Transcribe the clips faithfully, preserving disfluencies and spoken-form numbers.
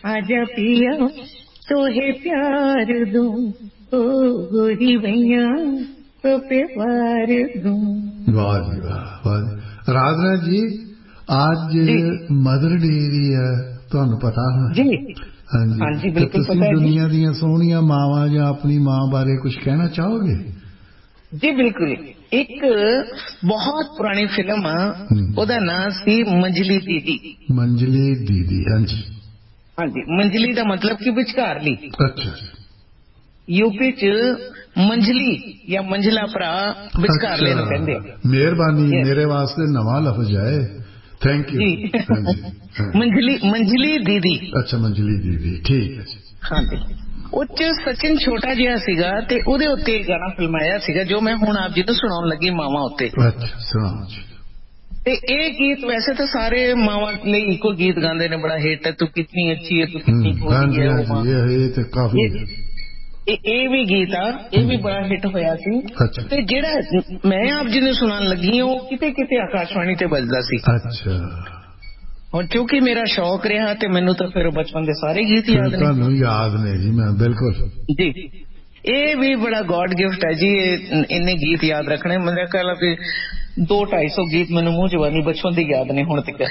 आजा पिया तोहे प्यार दूं ओ गोरी भैया तो पे प्यार दूं। वाह जी वाह वाह। राधना जी आज मदर डे भी है, ਤੁਹਾਨੂੰ पता है जी? हाँ जी हाँ जी बिल्कुल तुसी पता है दुनिया दियां सोहणियां मावां या अपनी मां बारे कुछ कहना चाहोगे? जी बिल्कुल। एक बहुत पुरानी फिल्म ओदा नाम सी मंजली दीदी। मंजली दीदी हाँ जी हाँ जी। मंजली का मतलब कि विचकारली। अच्छा। यूपी च मंजली या मंजला भरा विचकारले नूं कहंदे आ। मेहरबानी मेरे वास्ते नवा लफ्ज है, थैंक यू जी। हाँ जी हाँ। मंजली मंजली दीदी। अच्छा मंजली दीदी ठीक है जी। हाँ जी। उच सचिन छोटा जिहा सीगा ते उहदे उत्ते गाना फिल्माया सीगा जो मैं हुण आप जी नूं सुणाउण लगी मावां उत्ते। अच्छा सुणाओ जी। ते ये गीत वैसे तो सारे मावां लई इको गीत गांदे ने, बड़ा हिट है, तू कितनी अच्छी है तू कितनी खोजी है वो मां। ये ते काफी ਇਹ ਵੀ गीत आ ये भी बड़ा हिट होया सी। ते जेड़ा मैं आप जी ने सुनान लगी हूं किते किते आकाशवाणी ते बजदा सी। अच्छा। और क्योंकि मेरा शौक रहा ते मैनू तो फिर बचपन दे सारे गीत याद ने। तुहानू याद ने जी? मैं बिल्कुल जी। ये भी बड़ा गॉड गिफ्ट है जी, इन्ने गीत याद रखने। मेरे ख्याल कि दो ढाई सौ गीत मैनू मूंह जवानी बचपन दी याद ने हुण तक।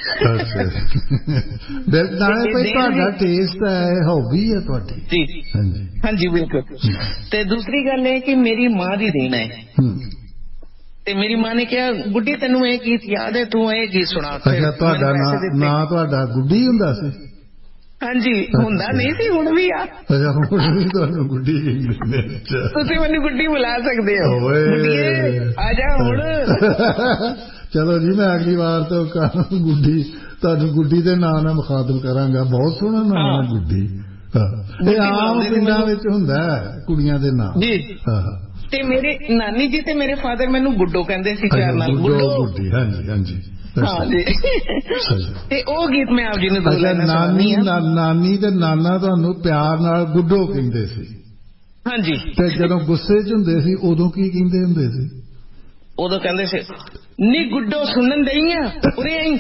नाले भाई तुहाडा टेस्ट है, हॉबी है तुहाडी। जी हाँ जी हाँ जी बिल्कुल। ते दूसरी गल है कि मेरी मां दी देन है। ते मेरी मां ने कहा गुड्डी तेनू ये गीत याद है, तू ये गीत सुना। अच्छा तुहाडा नां तुहाडा गुड्डी हुंदा सी? हाँ जी हुंदा नहीं सी, हुण भी आ। अच्छा हुण भी तुहानू गुड्डी कहंदे ने? अच्छा तुसीं मैनू गुड्डी बुला सकदे हो। गुड्डीए आ जा हुण। चलो जी मैं अगली बार तो गुड्डी तुहानू गुड्डी दे नाम नाल मुखातब करांगा। बहुत सोहना नाम है गुड्डी। ਇਹ ਆਮ ਪਿੰਡਾਂ ਵਿੱਚ ਹੁੰਦਾ ਕੁੜੀਆਂ ਦੇ ਨਾਮ ਜੀ। ਤੇ ਮੇਰੇ ਨਾਨੀ ਜੀ ਤੇ ਮੇਰੇ ਫਾਦਰ ਮੈਨੂੰ ਗੁੱਡੋ ਕਹਿੰਦੇ ਸੀ ਪਿਆਰ ਨਾਲ। ਗੁੱਡੋ ਗੁੱਡੀ हाँ जी हाँ जी हाँ जी। ਤੇ ਉਹ ਗੀਤ ਮੈਂ ਆਪ ਜੀ ਨੂੰ ਦੋ ਲਾਈਨਾਂ ਨਾਨੀ ਨਾਨੀ ਤੇ ਨਾਨਾ ਤੁਹਾਨੂੰ ਪਿਆਰ ਨਾਲ ਗੁੱਡੋ ਕਹਿੰਦੇ ਸੀ? हाँ जी। ਤੇ ਜਦੋਂ ਗੁੱਸੇ 'ਚ ਹੁੰਦੇ ਸੀ ਉਦੋਂ ਕੀ ਕਹਿੰਦੇ ਹੁੰਦੇ ਸੀ? ਉਦੋਂ ਕਹਿੰਦੇ ਸੀ ਨੀ ਗੁੱਡੋ ਸੁਣਨ ਦਈ ਆ ਉਰੇ ਆਈ।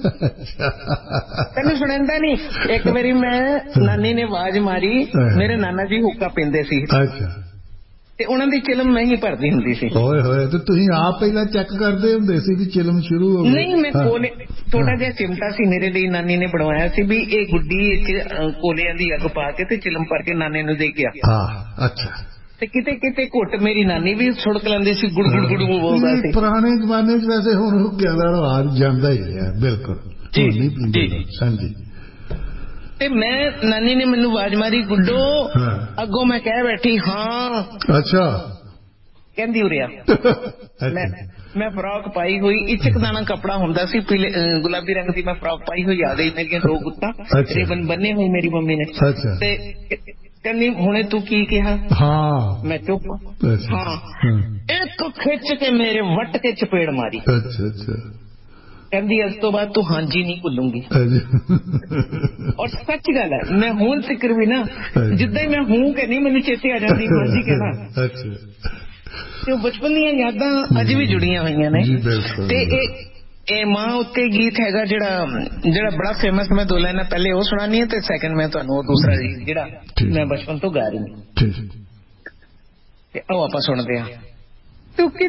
ਤੈਨੂੰ ਸੁਣਦਾ ਨਹੀਂ? ਇੱਕ ਵਾਰੀ ਮੈਂ ਨਾਨੀ ਨੇ ਆਵਾਜ਼ ਮਾਰੀ, ਮੇਰੇ ਨਾਨਾ ਜੀ ਹੁੱਕਾ ਪੀਂਦੇ ਸੀ। ਅੱਛਾ। ਤੇ ਉਹਨਾਂ ਦੀ ਚਿਲਮ ਮੈਂ ਹੀ ਭਰਦੀ ਹੁੰਦੀ ਸੀ। ਓਏ ਹੋਏ ਤੇ ਤੁਸੀਂ ਆਪ ਪਹਿਲਾਂ ਚੈੱਕ ਕਰਦੇ ਹੁੰਦੇ ਸੀ ਵੀ ਚਿਲਮ ਸ਼ੁਰੂ ਹੋ ਗਈ? ਨਹੀਂ ਮੈਂ ਕੋਲੇ ਥੋੜਾ ਜਿਹਾ ਚਿਮਟਾ ਸੀ ਮੇਰੇ ਲਈ ਨਾਨੀ ਨੇ ਬਣਵਾਇਆ ਸੀ ਵੀ ਇਹ ਗੁੱਡੀ ਚ ਕੋਲਿਆਂ ਦੀ ਅੱਗ ਪਾ ਕੇ ਤੇ ਚਿਲਮ ਭਰ ਕੇ ਨਾਨੇ ਨੂੰ ਦੇ ਗਿਆ। ਹਾਂ ਅੱਛਾ। ਤੇ ਕਿਤੇ ਕਿਤੇ ਘੁੱਟ ਮੇਰੀ ਨਾਨੀ ਵੀ ਛੁੜਕ ਲੈਂਦੀ ਸੀ, ਗੁੜ ਗੁੜ ਗੁੜ ਬੋਲਦਾ ਸੀ। ਪੁਰਾਣੇ ਜ਼ਮਾਨੇ 'ਚ ਵੈਸੇ ਹੁਣ ਹੁੱਕਿਆਂ ਦਾ ਰਿਵਾਜ ਜਾਂਦਾ ਹੀ ਹੈ ਬਿਲਕੁਲ। ਜੀ ਜੀ ਹਾਂਜੀ। ਤੇ ਮੈਂ ਨਾਨੀ ਨੇ ਮੈਨੂੰ ਆਵਾਜ਼ ਮਾਰੀ ਗੁੱਡੋ, ਅੱਗੋਂ ਮੈਂ ਕਹਿ ਬੈਠੀ ਹਾਂ। ਅੱਛਾ। ਕਹਿੰਦੀ ਉਰਿਆ। ਮੈਂ ਮੈਂ ਫਰਾਕ ਪਾਈ ਹੋਈ, ਇਚਕ ਦਾਣਾ ਕੱਪੜਾ ਹੁੰਦਾ ਸੀ ਪੀਲੇ ਗੁਲਾਬੀ ਰੰਗ ਦੀ, ਮੈਂ ਫਰਾਕ ਪਾਈ ਹੋਈ ਆ ਗਈ, ਮੇਰੀਆਂ ਦੋ ਗੁੱਤਾਂ ਰਿਬਨ ਬੰਨੇ ਹੋਏ ਮੇਰੀ ਮੰਮੀ ਨੇ। ਤੇ ਕਹਿੰਦੀ ਹੁਣੇ ਤੂੰ ਕੀ ਕਿਹਾ? ਹਾਂ। ਮੈਂ ਚੁੱਪ। ਹਾਂ। ਇੱਕ ਖਿੱਚ ਕੇ ਮੇਰੇ ਵੱਟ ਕੇ ਚਪੇੜ ਮਾਰੀ। ਅੱਛਾ ਅੱਛਾ। ਕਹਿੰਦੀ ਅੱਜ ਤੋਂ ਬਾਅਦ ਤੂੰ ਹਾਂਜੀ ਨਹੀਂ ਭੁੱਲੂੰਗੀ। ਔਰ ਸੱਚ ਗੱਲ ਹੈ, ਮੈਂ ਹੁਣ ਫਿਕਰ ਵੀ ਨਾ ਜਿੱਦਾਂ ਹੀ ਮੈਂ ਹੂੰ ਕਹਿੰਦੀ ਮੈਨੂੰ ਚੇਤੇ ਆ ਜਾਂਦੀ ਹਾਂਜੀ ਕਹਿਣਾ। ਤੇ ਉਹ ਬਚਪਨ ਦੀਆਂ ਯਾਦਾਂ ਅੱਜ ਵੀ ਜੁੜੀਆਂ ਹੋਈਆਂ ਨੇ। ਤੇ ਇਹ ਇਹ ਮਾਂ ਉੱਤੇ ਗੀਤ ਹੈਗਾ ਜਿਹੜਾ ਜਿਹੜਾ ਬੜਾ ਫੇਮਸ, ਮੈਂ ਦੋ ਲਾਈਨਾਂ ਪਹਿਲੇ ਉਹ ਸੁਣਾਨੀ ਹੈ ਤੇ ਸੈਕਿੰਡ ਮੈਂ ਤੁਹਾਨੂੰ ਉਹ ਦੂਸਰਾ ਜਿਹੜਾ ਮੈਂ ਬਚਪਨ ਤੋਂ ਗਾ ਰਹੀ ਹਾਂ। ਤੇ ਆਓ ਆਪਾਂ ਸੁਣਦੇ ਹਾਂ।